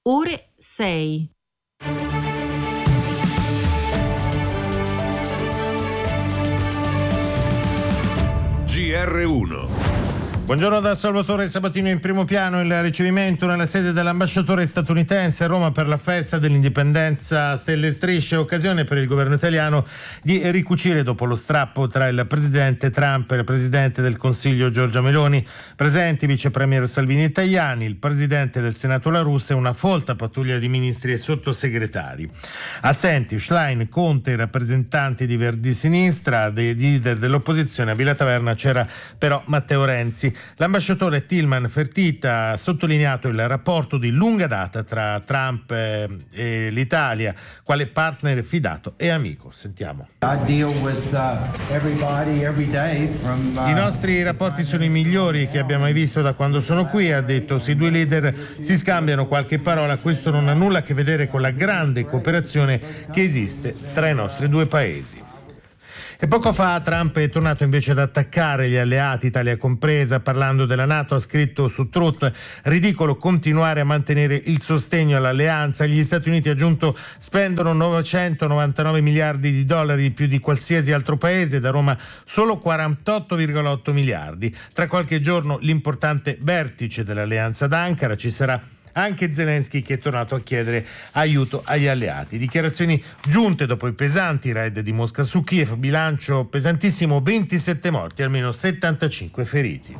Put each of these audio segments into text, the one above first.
ore 6. GR1. Buongiorno da Salvatore Sabatino. In primo piano il ricevimento nella sede dell'ambasciatore statunitense a Roma per la festa dell'indipendenza Stelle e Strisce, occasione per il governo italiano di ricucire dopo lo strappo tra il presidente Trump e il presidente del Consiglio Giorgia Meloni. Presenti vice premier Salvini e Tajani, il presidente del Senato La Russa e una folta pattuglia di ministri e sottosegretari. Assenti Schlein, Conte, i rappresentanti di Verdi Sinistra, dei leader dell'opposizione. A Villa Taverna c'era però Matteo Renzi. L'ambasciatore Tillman Fertitta ha sottolineato il rapporto di lunga data tra Trump e l'Italia quale partner fidato e amico. Sentiamo. I nostri rapporti sono i migliori che abbiamo mai visto da quando sono qui, ha detto. Se i due leader si scambiano qualche parola, questo non ha nulla a che vedere con la grande cooperazione che esiste tra i nostri due paesi. E poco fa Trump è tornato invece ad attaccare gli alleati, Italia compresa, parlando della NATO. Ha scritto su Truth: ridicolo continuare a mantenere il sostegno all'alleanza. Gli Stati Uniti, ha aggiunto, spendono 999 miliardi di dollari di più di qualsiasi altro paese, da Roma solo 48,8 miliardi. Tra qualche giorno l'importante vertice dell'alleanza ad Ankara, ci sarà anche Zelensky che è tornato a chiedere aiuto agli alleati. Dichiarazioni giunte dopo i pesanti raid di Mosca su Kiev, bilancio pesantissimo, 27 morti, almeno 75 feriti.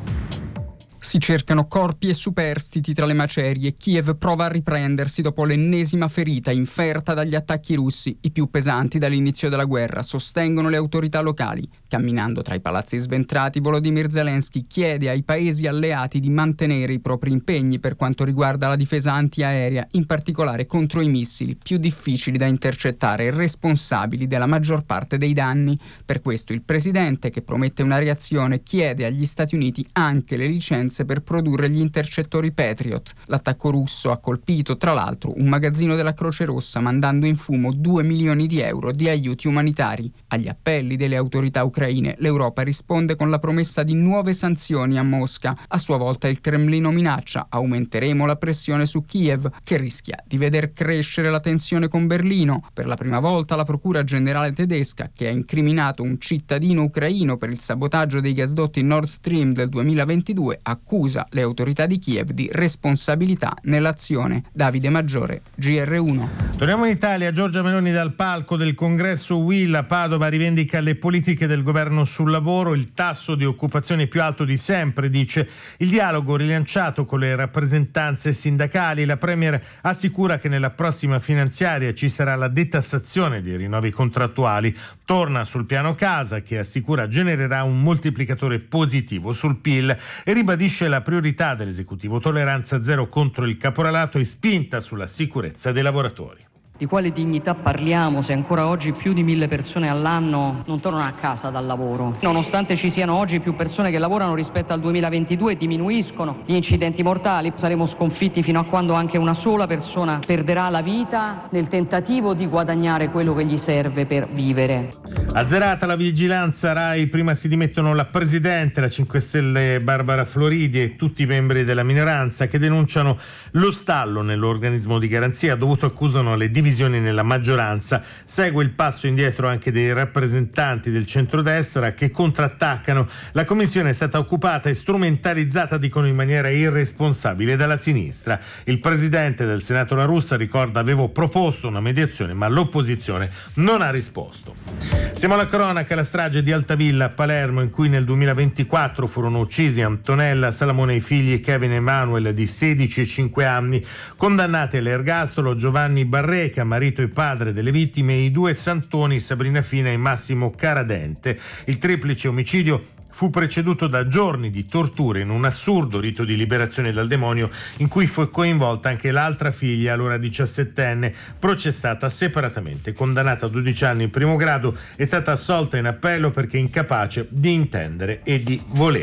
Si cercano corpi e superstiti tra le macerie. Kiev prova a riprendersi dopo l'ennesima ferita inferta dagli attacchi russi, i più pesanti dall'inizio della guerra, sostengono le autorità locali. Camminando tra i palazzi sventrati, Volodymyr Zelensky chiede ai paesi alleati di mantenere i propri impegni per quanto riguarda la difesa antiaerea, in particolare contro i missili più difficili da intercettare e responsabili della maggior parte dei danni. Per questo il presidente, che promette una reazione, chiede agli Stati Uniti anche le licenze per produrre gli intercettori Patriot. L'attacco russo ha colpito, tra l'altro, un magazzino della Croce Rossa, mandando in fumo 2 milioni di euro di aiuti umanitari. Agli appelli delle autorità ucraine, l'Europa risponde con la promessa di nuove sanzioni a Mosca. A sua volta il Cremlino minaccia: aumenteremo la pressione su Kiev, che rischia di veder crescere la tensione con Berlino. Per la prima volta la Procura Generale tedesca, che ha incriminato un cittadino ucraino per il sabotaggio dei gasdotti Nord Stream del 2022, accusa le autorità di Kiev di responsabilità nell'azione. Davide Maggiore, GR1. Torniamo in Italia. Giorgia Meloni dal palco del congresso UIL a Padova rivendica le politiche del governo sul lavoro, il tasso di occupazione più alto di sempre, dice. Il dialogo rilanciato con le rappresentanze sindacali. La Premier assicura che nella prossima finanziaria ci sarà la detassazione dei rinnovi contrattuali. Torna sul piano casa, che assicura genererà un moltiplicatore positivo sul PIL, e ribadisce la priorità dell'esecutivo: tolleranza zero contro il caporalato e spinta sulla sicurezza dei lavoratori. Di quale dignità parliamo se ancora oggi più di 1.000 persone all'anno non tornano a casa dal lavoro? Nonostante ci siano oggi più persone che lavorano rispetto al 2022, diminuiscono gli incidenti mortali. Saremo sconfitti fino a quando anche una sola persona perderà la vita nel tentativo di guadagnare quello che gli serve per vivere. Azzerata la vigilanza Rai, prima si dimettono la Presidente, la 5 Stelle Barbara Floridi e tutti i membri della minoranza, che denunciano lo stallo nell'organismo di garanzia, dovuto, accusano, le divisioni nella maggioranza. Segue il passo indietro anche dei rappresentanti del centrodestra, che contrattaccano. La commissione è stata occupata e strumentalizzata, dicono, in maniera irresponsabile dalla sinistra. Il presidente del Senato La Russa ricorda: avevo proposto una mediazione ma l'opposizione non ha risposto. Siamo alla cronaca. La strage di Altavilla a Palermo, in cui nel 2024 furono uccisi Antonella, Salamone e i figli Kevin e Emanuel di 16 e 5 anni, condannati all'ergastolo Giovanni Barreca, marito e padre delle vittime, e i due Santoni, Sabrina Fina e Massimo Caradente. Il triplice omicidio fu preceduto da giorni di torture in un assurdo rito di liberazione dal demonio, in cui fu coinvolta anche l'altra figlia, allora 17enne, processata separatamente. Condannata a 12 anni in primo grado, è stata assolta in appello perché incapace di intendere e di volere.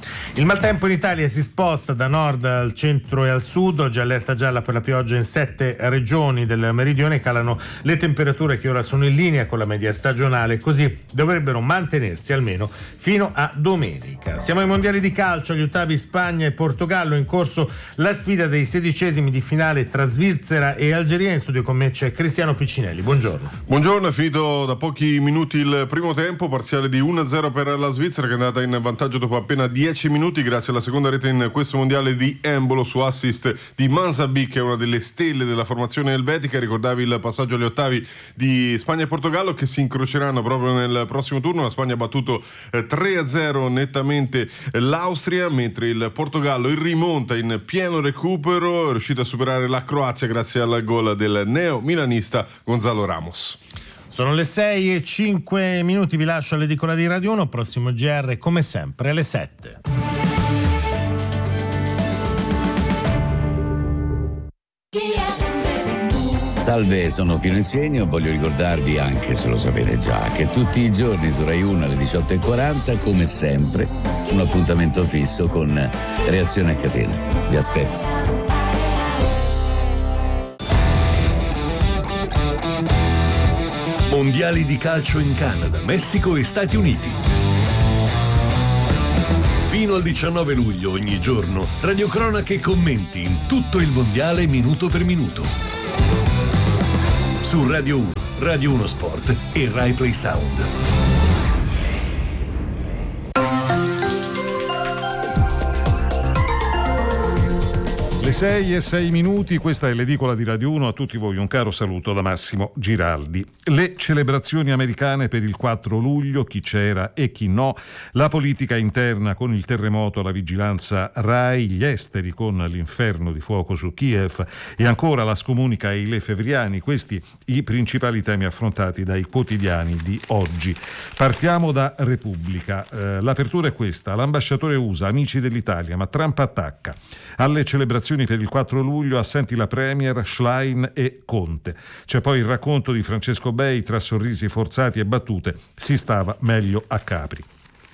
Il maltempo in Italia si sposta da nord al centro e al sud. Oggi allerta gialla per la pioggia in 7 regioni del meridione. Calano le temperature che ora sono in linea con la media stagionale, così dovrebbero mantenersi almeno fino a domenica. Siamo ai mondiali di calcio, agli ottavi Spagna e Portogallo. In corso la sfida dei 16esimi di finale tra Svizzera e Algeria. In studio con me c'è Cristiano Piccinelli. Buongiorno. Buongiorno, è finito da pochi minuti il primo tempo, parziale di 1-0 per la Svizzera, che è andata in vantaggio dopo appena 10 minuti grazie alla seconda rete in questo mondiale di Embolo su assist di Mansabi, che è una delle stelle della formazione elvetica. Ricordavi il passaggio agli ottavi di Spagna e Portogallo, che si incroceranno proprio nel prossimo turno. La Spagna ha battuto 3-0 nettamente l'Austria, mentre il Portogallo in rimonta in pieno recupero è riuscito a superare la Croazia grazie al gol del neo milanista Gonzalo Ramos. Sono le 6:05, vi lascio all'edicola di Radio 1, prossimo GR come sempre alle 7. Salve, sono Pino Insegno. Voglio ricordarvi, anche se lo sapete già, che tutti i giorni su Rai 1 alle 18:40, come sempre, un appuntamento fisso con Reazione a Catena. Vi aspetto. Mondiali di calcio in Canada, Messico e Stati Uniti. Fino al 19 luglio ogni giorno, radiocronache e commenti in tutto il mondiale minuto per minuto. Su Radio 1, Radio 1 Sport e Rai Play Sound. Le 6:06, questa è l'edicola di Radio 1. A tutti voi un caro saluto da Massimo Giraldi. Le celebrazioni americane per il 4 luglio, chi c'era e chi no, la politica interna con il terremoto, la vigilanza Rai, gli esteri con l'inferno di fuoco su Kiev e ancora la scomunica e i lefevriani, questi i principali temi affrontati dai quotidiani di oggi. Partiamo da Repubblica. L'apertura è questa: l'ambasciatore USA, amici dell'Italia, ma Trump attacca. Alle celebrazioni per il 4 luglio assenti la Premier, Schlein e Conte. C'è poi il racconto di Francesco Bei, tra sorrisi forzati e battute, si stava meglio a Capri.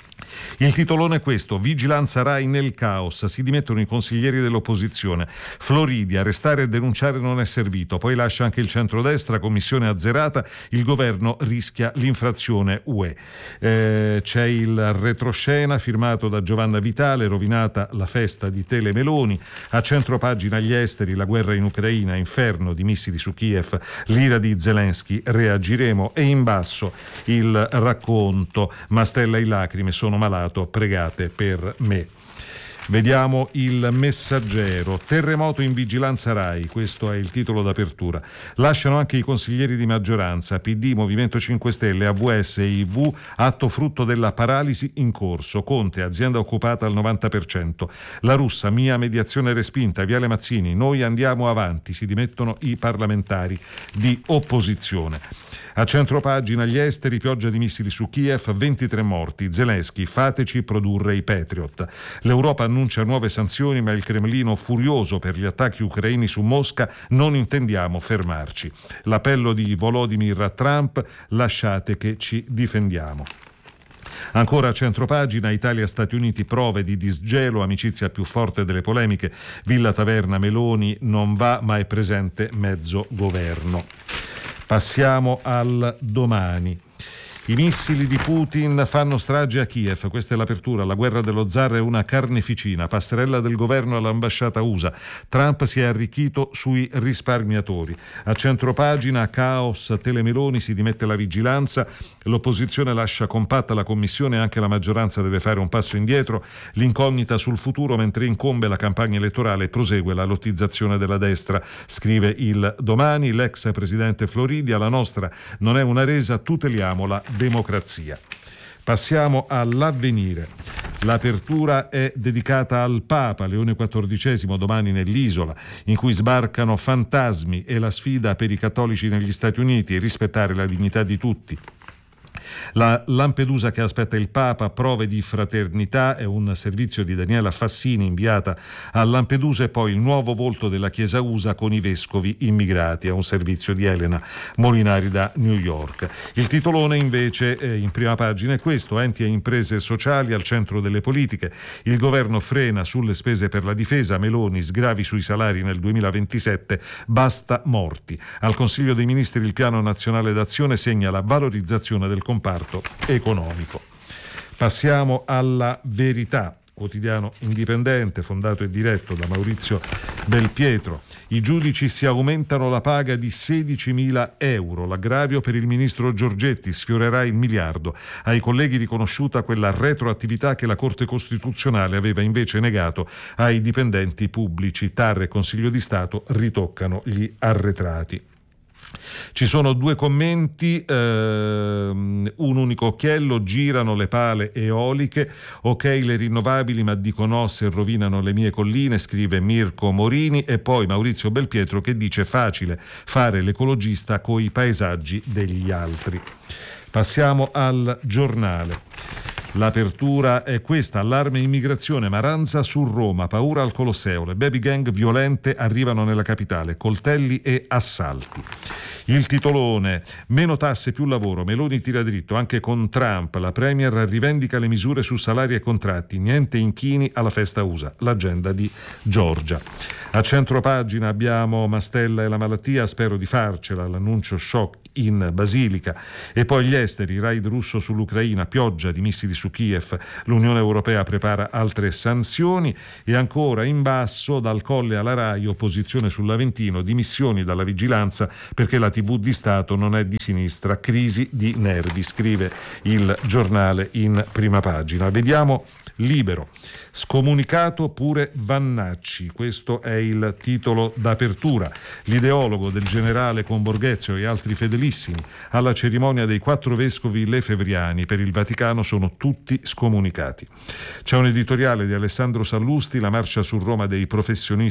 Il titolone è questo: vigilanza Rai nel caos, si dimettono i consiglieri dell'opposizione. Floridi, arrestare e denunciare non è servito, poi lascia anche il centrodestra, commissione azzerata, il governo rischia l'infrazione UE. C'è il retroscena firmato da Giovanna Vitale, rovinata la festa di Tele Meloni. A centropagina gli esteri, la guerra in Ucraina, inferno di missili su Kiev, l'ira di Zelensky, reagiremo. E in basso il racconto: Mastella in lacrime, sono malato, pregate per me. Vediamo il Messaggero. Terremoto in vigilanza Rai, questo è il titolo d'apertura. Lasciano anche i consiglieri di maggioranza, PD, Movimento 5 Stelle, AVS e IV, atto frutto della paralisi in corso. Conte, azienda occupata al 90%. La Russa, mia mediazione respinta. Viale Mazzini, noi andiamo avanti, si dimettono i parlamentari di opposizione. A centropagina gli esteri, pioggia di missili su Kiev, 23 morti. Zelensky, fateci produrre i Patriot. L'Europa annuncia nuove sanzioni, ma il Cremlino furioso per gli attacchi ucraini su Mosca: non intendiamo fermarci. L'appello di Volodymyr a Trump: lasciate che ci difendiamo. Ancora a centropagina, Italia-Stati Uniti, prove di disgelo, amicizia più forte delle polemiche. Villa Taverna, Meloni non va, ma è presente mezzo governo. Passiamo al Domani. I missili di Putin fanno strage a Kiev, questa è l'apertura. La guerra dello zar è una carneficina, passerella del governo all'ambasciata USA. Trump si è arricchito sui risparmiatori. A centropagina, caos, Tele Meloni, si dimette la vigilanza, l'opposizione lascia compatta la commissione e anche la maggioranza deve fare un passo indietro. L'incognita sul futuro mentre incombe la campagna elettorale e prosegue la lottizzazione della destra, scrive il Domani. L'ex presidente Floridi: la nostra non è una resa, tuteliamo la democrazia. Passiamo all'Avvenire. L'apertura è dedicata al Papa Leone XIV, domani nell'isola, in cui sbarcano fantasmi e la sfida per i cattolici negli Stati Uniti: rispettare la dignità di tutti. La Lampedusa che aspetta il Papa, prove di fraternità, è un servizio di Daniela Fassini inviata a Lampedusa, e poi il nuovo volto della Chiesa USA con i vescovi immigrati, è un servizio di Elena Molinari da New York. Il titolone invece in prima pagina è questo: enti e imprese sociali al centro delle politiche, il governo frena sulle spese per la difesa, Meloni sgravi sui salari nel 2027, basta morti. Al Consiglio dei Ministri il piano nazionale d'azione segna la valorizzazione del comparto economico. Passiamo alla Verità, quotidiano indipendente fondato e diretto da Maurizio Belpietro. I giudici si aumentano la paga di 16.000 euro. L'aggravio per il ministro Giorgetti sfiorerà il miliardo. Ai colleghi riconosciuta quella retroattività che la Corte Costituzionale aveva invece negato ai dipendenti pubblici. TAR e Consiglio di Stato ritoccano gli arretrati. Ci sono due commenti, un unico occhiello: girano le pale eoliche, ok le rinnovabili ma dico no se rovinano le mie colline, scrive Mirko Morini, e poi Maurizio Belpietro che dice facile fare l'ecologista coi paesaggi degli altri. Passiamo al Giornale. L'apertura è questa: allarme immigrazione, Maranza su Roma, paura al Colosseo, le baby gang violente arrivano nella capitale, coltelli e assalti. Il titolone: meno tasse più lavoro, Meloni tira dritto anche con Trump, la Premier rivendica le misure su salari e contratti, niente inchini alla festa USA, l'agenda di Giorgia. A centropagina abbiamo Mastella e la malattia, spero di farcela, l'annuncio shock in Basilica, e poi gli esteri, raid russo sull'Ucraina, pioggia di missili su Kiev, l'Unione Europea prepara altre sanzioni, e ancora in basso dal Colle alla Rai, opposizione sull'Aventino, dimissioni dalla vigilanza perché la TV di Stato non è di sinistra, crisi di nervi, scrive il Giornale in prima pagina. Vediamo Libero. Scomunicato pure Vannacci, questo è il titolo d'apertura. L'ideologo del generale con Borghezio e altri fedelissimi alla cerimonia dei 4 vescovi lefevriani per il Vaticano sono tutti scomunicati. C'è un editoriale di Alessandro Sallusti, la marcia su Roma dei professionisti